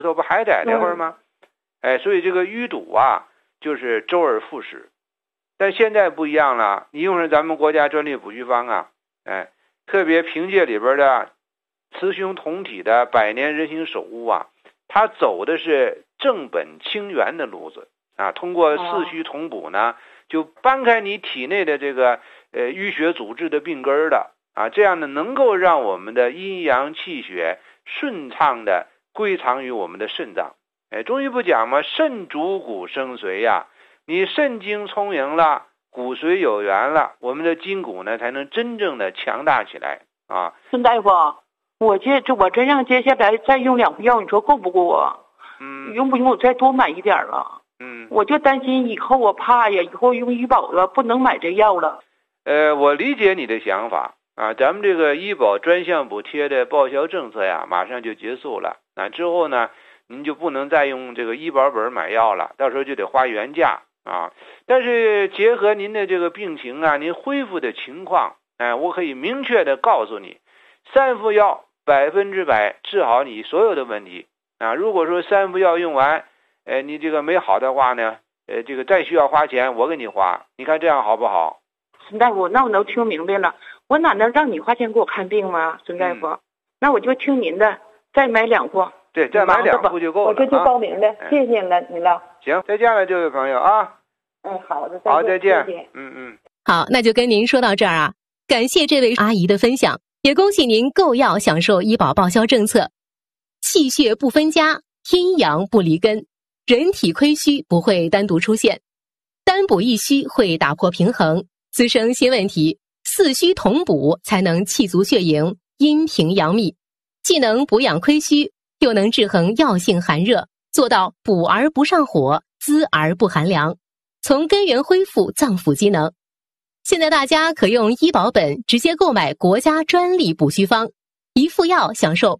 头不还在那会儿吗？所以这个淤堵啊，就是周而复始。但现在不一样了，你用上咱们国家专利补虚方啊，特别凭借里边的雌雄同体的百年人形首乌啊，它走的是正本清源的路子啊，通过四虚同补呢，就搬开你体内的这个淤血阻滞的病根的啊，这样呢能够让我们的阴阳气血顺畅的归藏于我们的肾脏。中医不讲吗？肾主骨生髓呀，你肾精充盈了，骨髓有源了，我们的筋骨呢才能真正的强大起来啊。 孙大夫，我真让接下来再用2副药，你说够不够啊？用不用我再多买一点了？我就担心以后我怕呀，以后用医保了不能买这药了。 我理解你的想法啊，咱们这个医保专项补贴的报销政策呀，马上就结束了。之后呢，您就不能再用这个医保本买药了，到时候就得花原价啊。但是结合您的这个病情啊，您恢复的情况，我可以明确的告诉你，3副药100%治好你所有的问题啊。如果说3副药用完，你这个没好的话呢，这个再需要花钱，我给你花，你看这样好不好？ 孙大夫，那我都听明白了，我哪能让你花钱给我看病吗？孙大夫，那我就听您的，再买2副。 对，再买2副就够了。 我这就报名了，谢谢您了。 行，再见了，这位朋友啊。 好的， 好，再见。 好，那就跟您说到这儿啊。感谢这位阿姨的分享，也恭喜您购药享受医保报销政策。气血不分家，阴阳不离根，人体亏虚不会单独出现，单补一虚会打破平衡，滋生新问题。4虚同补才能气足血盈，阴平阳秘，既能补养亏虚，又能制衡药性寒热，做到补而不上火，滋而不寒凉，从根源恢复脏腑机能。现在大家可用医保本直接购买国家专利补虚方，1副药享受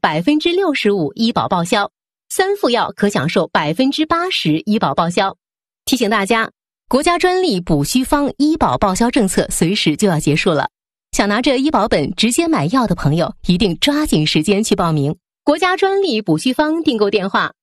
65%医保报销，3副药可享受80%医保报销。提醒大家，国家专利补虚方医保报销政策随时就要结束了，想拿着医保本直接买药的朋友，一定抓紧时间去报名。国家专利补虚方订购电话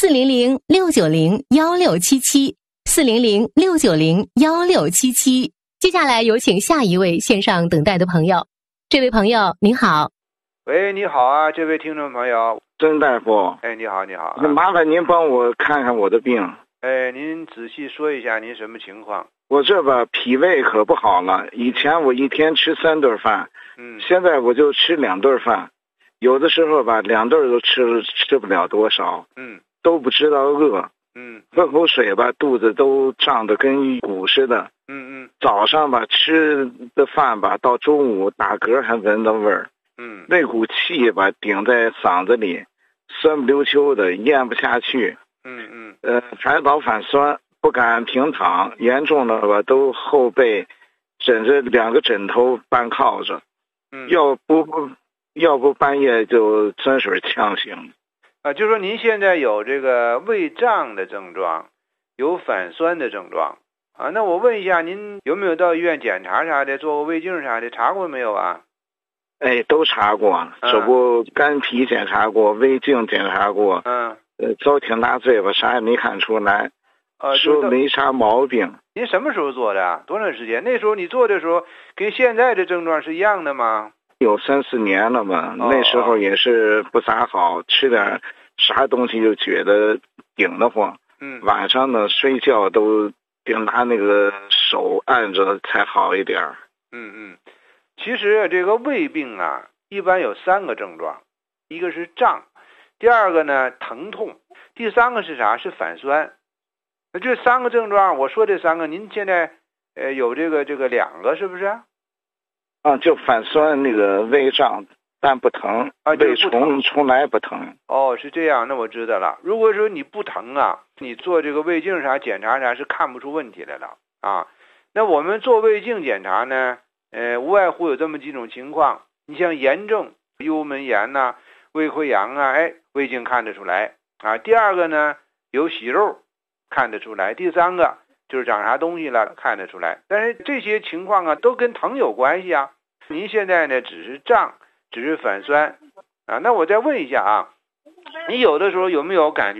400-690-1677，400-690-1677。接下来有请下一位线上等待的朋友。这位朋友您好。 喂，你好啊，这位听众朋友。 曾大夫。 你好你好。 麻烦您帮我看看我的病。 您仔细说一下您什么情况？ 我这吧脾胃可不好了，以前我一天吃3顿饭，现在我就吃2顿饭，有的时候吧2顿都吃不了多少，都不知道饿，喝口水吧肚子都胀得跟鼓似的，早上吧吃的饭吧到中午打嗝还闻到味儿，那股气吧顶在嗓子里，酸不溜秋的，咽不下去，反倒反酸，不敢平躺，严重了吧都后背枕着2个枕头半靠着，要不半夜就钻水呛醒。 就说您现在有这个胃胀的症状，有反酸的症状啊。那我问一下，您有没有到医院检查啥的，做过胃镜啥的，查过没有啊？ 都查过，这不肝脾检查过，胃镜检查过，遭挺大罪吧，啥也没看出来，说没啥毛病。 您什么时候做的啊？多长时间？那时候你做的时候跟现在的症状是一样的吗？ 有3-4年了吧，那时候也是不咋好，吃点啥东西就觉得顶得慌，晚上呢睡觉都得拿那个手按着才好一点。 其实这个胃病啊，一般有3个症状，一个是胀，第2个呢疼痛，第3个是啥？是反酸。那这3个症状，我说这3个，您现在有这个2个是不是？ 就反酸，那个胃胀但不疼，胃从来不疼。 是这样，那我知道了。如果说你不疼啊，你做这个胃镜啥检查啥是看不出问题来了啊。那我们做胃镜检查呢，无外乎有这么几种情况。你像炎症，幽门炎呐、胃溃疡啊，胃镜看得出来啊。第2个呢，有息肉看得出来。第3个就是长啥东西了看得出来。但是这些情况啊都跟疼有关系啊。您现在呢只是胀，只是反酸啊。那我再问一下啊， 你有的时候有没有感觉？